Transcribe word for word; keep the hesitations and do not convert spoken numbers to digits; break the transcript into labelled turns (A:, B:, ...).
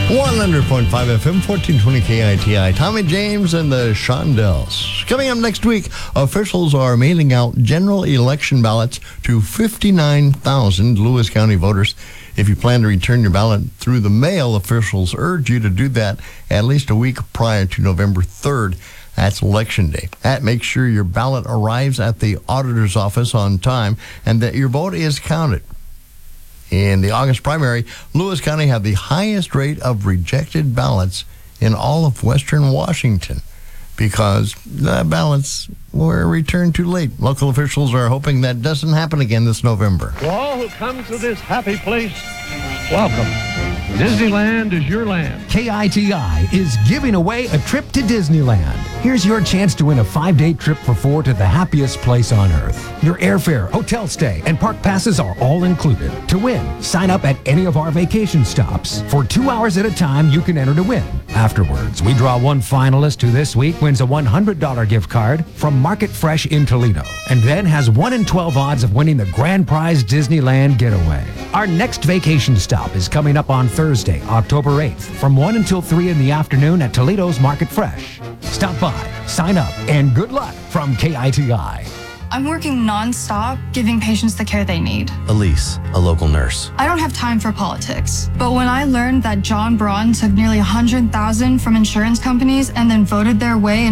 A: one hundred point five F M, fourteen twenty K I T I. Tommy James and the Shondells. Coming up next week, officials are mailing out general election ballots to fifty-nine thousand Lewis County voters. If you plan to return your ballot through the mail, officials urge you to do that at least a week prior to November third. That's Election Day. That makes sure your ballot arrives at the auditor's office on time and that your vote is counted. In the August primary, Lewis County had the highest rate of rejected ballots in all of Western Washington because the ballots were returned too late. Local officials are hoping that doesn't happen again this November.
B: To all who come to this happy place, welcome. Disneyland is your land.
C: K I T I is giving away a trip to Disneyland. Here's your chance to win a five-day trip for four to the happiest place on earth. Your airfare, hotel stay, and park passes are all included. To win, sign up at any of our vacation stops. For two hours at a time, you can enter to win. Afterwards, we draw one finalist who this week wins a one hundred dollars gift card from Market Fresh in Toledo, and then has one in twelve odds of winning the grand prize Disneyland getaway. Our next vacation stop is coming up on Thursday, October eighth, from one until three in the afternoon at Toledo's Market Fresh. Stop by, sign up, and good luck from K I T I.
D: I'm working non-stop, giving patients the care they need.
E: Elise, a local nurse.
D: I don't have time for politics. But when I learned that John Braun took nearly one hundred thousand dollars from insurance companies and then voted their way